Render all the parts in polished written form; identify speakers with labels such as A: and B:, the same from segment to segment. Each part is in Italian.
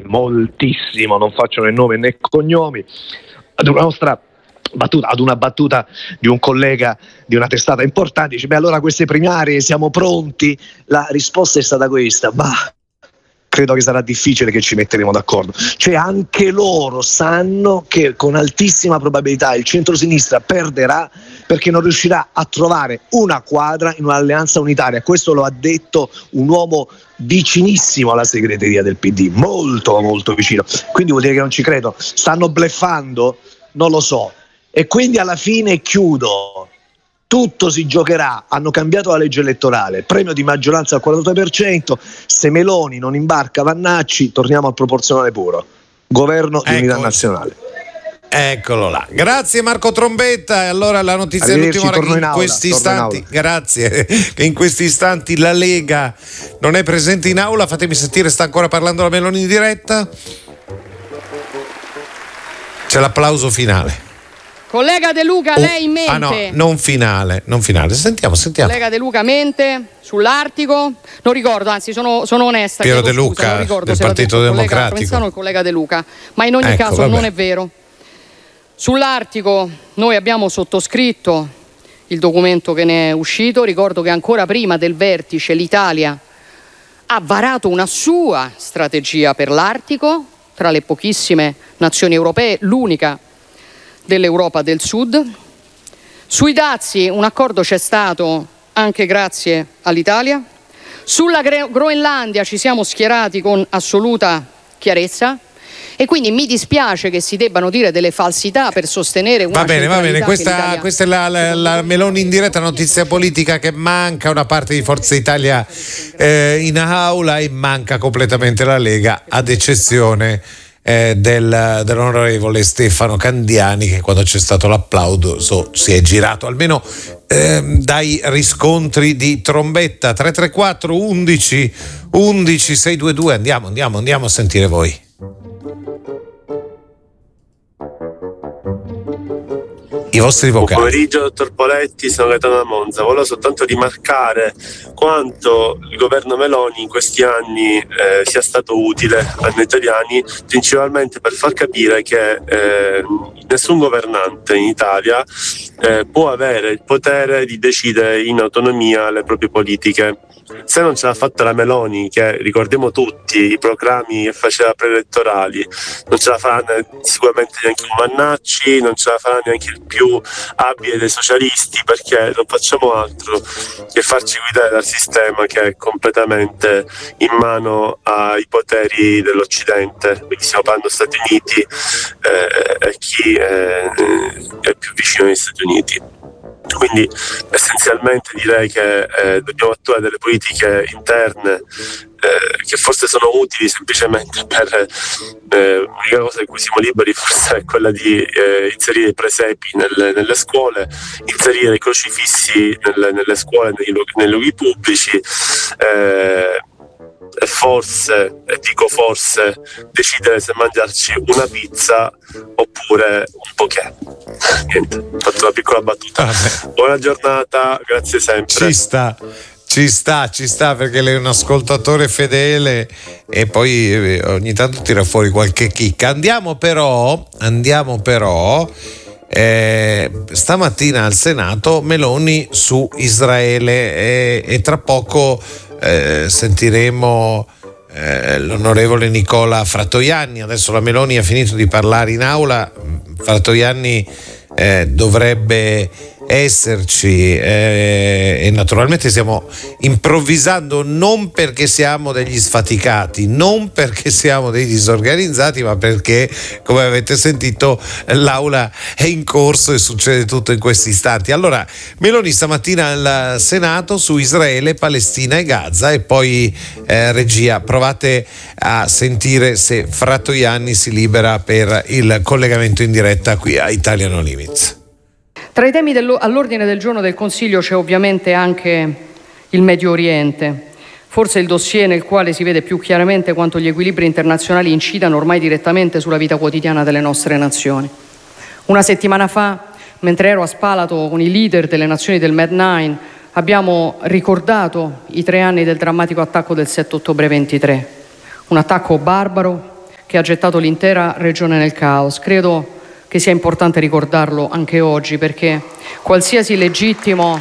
A: moltissimo, non faccio né nome né cognomi, ad una battuta di un collega di una testata importante, dice: beh, allora queste primarie siamo pronti? La risposta è stata questa: ma credo che sarà difficile che ci metteremo d'accordo. Cioè anche loro sanno che con altissima probabilità il centrosinistra perderà, perché non riuscirà a trovare una quadra in un'alleanza unitaria. Questo lo ha detto un uomo vicinissimo alla segreteria del PD, molto molto vicino. Quindi vuol dire che non ci credo, stanno bluffando? Non lo so. E quindi alla fine chiudo, tutto si giocherà, hanno cambiato la legge elettorale, premio di maggioranza al 42%, se Meloni non imbarca Vannacci torniamo al proporzionale puro, governo di unità nazionale.
B: Eccolo là, grazie Marco Trombetta. E allora la notizia dell'ultima ora, che in questi istanti, grazie, che in questi istanti la Lega non è presente in aula. Fatemi sentire, sta ancora parlando la Meloni in diretta? C'è l'applauso finale.
C: Collega De Luca, lei mente.
B: Ah no, non finale. Sentiamo.
C: Collega De Luca mente sull'Artico. Non ricordo, anzi sono onesta.
B: Piero De Luca, del Partito Democratico.
C: Il collega De Luca, ma in ogni caso non è vero. Sull'Artico noi abbiamo sottoscritto il documento che ne è uscito. Ricordo che ancora prima del vertice l'Italia ha varato una sua strategia per l'Artico, tra le pochissime nazioni europee, l'unica dell'Europa del Sud. Sui dazi un accordo c'è stato anche grazie all'Italia. Sulla Groenlandia ci siamo schierati con assoluta chiarezza e quindi mi dispiace che si debbano dire delle falsità per sostenere una
B: va bene. Questa è la Meloni in diretta, notizia politica, che manca una parte di Forza Italia in aula e manca completamente la Lega, ad eccezione dell'onorevole Stefano Candiani, che quando c'è stato l'applauso si è girato, almeno dai riscontri di Trombetta. 334 11 622. Andiamo a sentire voi. I vostri vocali.
D: Buon pomeriggio, dottor Poletti, sono Gaetano da Monza. Volevo soltanto rimarcare quanto il governo Meloni in questi anni sia stato utile a noi italiani, principalmente per far capire che nessun governante in Italia può avere il potere di decidere in autonomia le proprie politiche. Se non ce l'ha fatta la Meloni, che ricordiamo tutti i proclami che faceva preelettorali, non ce la farà sicuramente neanche un Vannacci, non ce la farà neanche il più abile dei socialisti, perché non facciamo altro che farci guidare dal sistema che è completamente in mano ai poteri dell'Occidente. Quindi stiamo parlando Stati Uniti e chi è più vicino agli Stati Uniti. Quindi essenzialmente direi che dobbiamo attuare delle politiche interne che forse sono utili semplicemente per l'unica cosa di cui siamo liberi forse è quella di inserire i presepi nelle scuole, inserire i crocifissi nelle scuole, nei luoghi pubblici, e forse, e dico forse, decidere se mangiarci una pizza oppure un poké. Niente, ho fatto una piccola battuta. Buona giornata, grazie sempre.
B: Ci sta, perché lei è un ascoltatore fedele e poi ogni tanto tira fuori qualche chicca. Andiamo però stamattina al Senato Meloni su Israele e tra poco sentiremo l'onorevole Nicola Fratoianni. Adesso la Meloni ha finito di parlare in aula, Fratoianni dovrebbe esserci e naturalmente stiamo improvvisando, non perché siamo degli sfaticati, non perché siamo dei disorganizzati, ma perché, come avete sentito, l'aula è in corso e succede tutto in questi istanti. Allora, Meloni stamattina al Senato su Israele, Palestina e Gaza, e poi regia, provate a sentire se Fratoianni si libera per il collegamento in diretta qui a Italia No Limits.
C: Tra i temi all'ordine del giorno del Consiglio c'è ovviamente anche il Medio Oriente, forse il dossier nel quale si vede più chiaramente quanto gli equilibri internazionali incidano ormai direttamente sulla vita quotidiana delle nostre nazioni. Una settimana fa, mentre ero a Spalato con i leader delle nazioni del Med9, abbiamo ricordato i 3 anni del drammatico attacco del 7 ottobre 23, un attacco barbaro che ha gettato l'intera regione nel caos. Credo che sia importante ricordarlo anche oggi, perché qualsiasi legittimo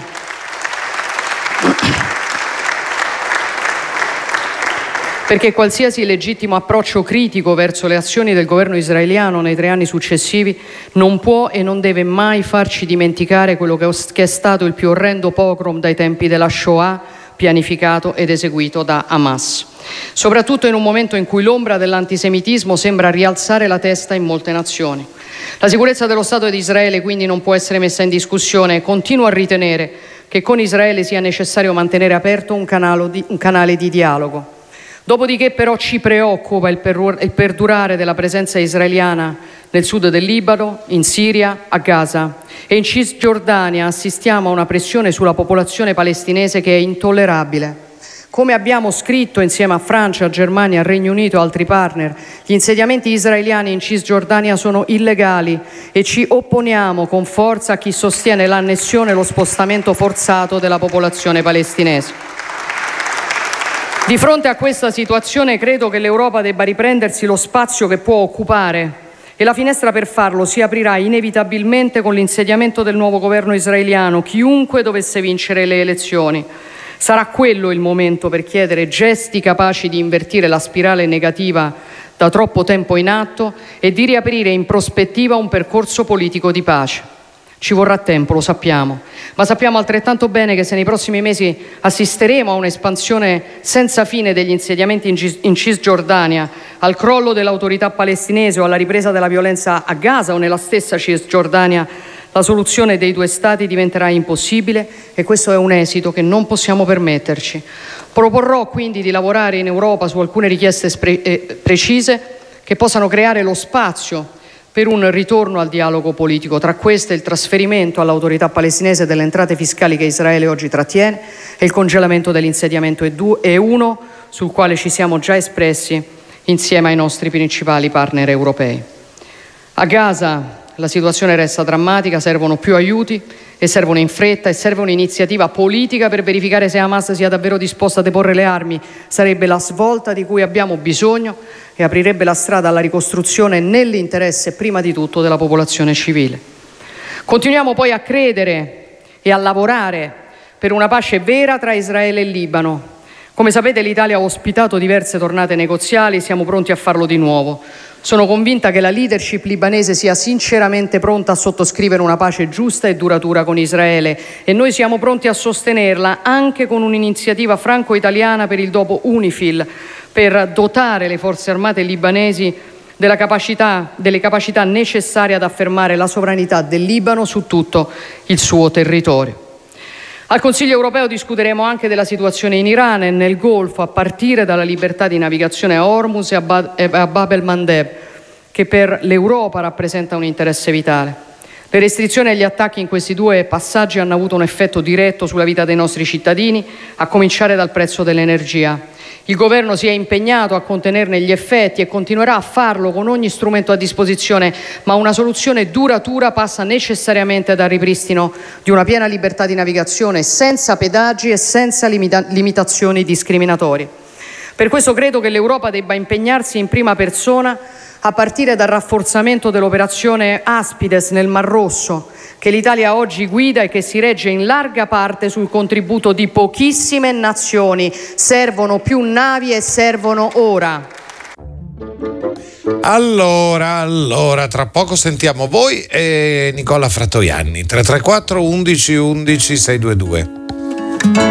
C: approccio critico verso le azioni del governo israeliano nei 3 anni successivi non può e non deve mai farci dimenticare quello che è stato il più orrendo pogrom dai tempi della Shoah, pianificato ed eseguito da Hamas. Soprattutto in un momento in cui l'ombra dell'antisemitismo sembra rialzare la testa in molte nazioni. La sicurezza dello Stato di Israele quindi non può essere messa in discussione e continuo a ritenere che con Israele sia necessario mantenere aperto un canale di dialogo. Dopodiché però ci preoccupa il perdurare della presenza israeliana nel sud del Libano, in Siria, a Gaza e in Cisgiordania assistiamo a una pressione sulla popolazione palestinese che è intollerabile. Come abbiamo scritto insieme a Francia, Germania, Regno Unito e altri partner, gli insediamenti israeliani in Cisgiordania sono illegali e ci opponiamo con forza a chi sostiene l'annessione e lo spostamento forzato della popolazione palestinese. Di fronte a questa situazione credo che l'Europa debba riprendersi lo spazio che può occupare e la finestra per farlo si aprirà inevitabilmente con l'insediamento del nuovo governo israeliano, chiunque dovesse vincere le elezioni. Sarà quello il momento per chiedere gesti capaci di invertire la spirale negativa da troppo tempo in atto e di riaprire in prospettiva un percorso politico di pace. Ci vorrà tempo, lo sappiamo, ma sappiamo altrettanto bene che se nei prossimi mesi assisteremo a un'espansione senza fine degli insediamenti in Cisgiordania, al crollo dell'autorità palestinese o alla ripresa della violenza a Gaza o nella stessa Cisgiordania, la soluzione dei 2 Stati diventerà impossibile e questo è un esito che non possiamo permetterci. Proporrò quindi di lavorare in Europa su alcune richieste precise che possano creare lo spazio per un ritorno al dialogo politico. Tra queste il trasferimento all'autorità palestinese delle entrate fiscali che Israele oggi trattiene e il congelamento dell'insediamento E1, sul quale ci siamo già espressi insieme ai nostri principali partner europei. A Gaza la situazione resta drammatica, servono più aiuti e servono in fretta e serve un'iniziativa politica per verificare se Hamas sia davvero disposta a deporre le armi. Sarebbe la svolta di cui abbiamo bisogno e aprirebbe la strada alla ricostruzione nell'interesse prima di tutto della popolazione civile. Continuiamo poi a credere e a lavorare per una pace vera tra Israele e Libano. Come sapete l'Italia ha ospitato diverse tornate negoziali, siamo pronti a farlo di nuovo. Sono convinta che la leadership libanese sia sinceramente pronta a sottoscrivere una pace giusta e duratura con Israele e noi siamo pronti a sostenerla anche con un'iniziativa franco-italiana per il dopo UNIFIL, per dotare le forze armate libanesi delle capacità necessarie ad affermare la sovranità del Libano su tutto il suo territorio. Al Consiglio europeo discuteremo anche della situazione in Iran e nel Golfo, a partire dalla libertà di navigazione a Hormuz e a Bab el-Mandeb, che per l'Europa rappresenta un interesse vitale. Le restrizioni e gli attacchi in questi 2 passaggi hanno avuto un effetto diretto sulla vita dei nostri cittadini, a cominciare dal prezzo dell'energia. Il governo si è impegnato a contenerne gli effetti e continuerà a farlo con ogni strumento a disposizione, ma una soluzione duratura passa necessariamente dal ripristino di una piena libertà di navigazione senza pedaggi e senza limitazioni discriminatorie. Per questo credo che l'Europa debba impegnarsi in prima persona a partire dal rafforzamento dell'operazione Aspides nel Mar Rosso, che l'Italia oggi guida e che si regge in larga parte sul contributo di pochissime nazioni. Servono più navi e servono ora.
B: Allora, tra poco sentiamo voi e Nicola Fratoianni. 334 11 11 622.